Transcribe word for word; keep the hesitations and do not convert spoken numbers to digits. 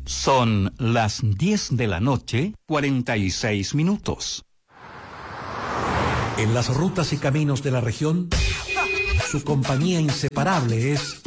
Son las diez de la noche, cuarenta y seis minutos. En las rutas y caminos de la región, su compañía inseparable es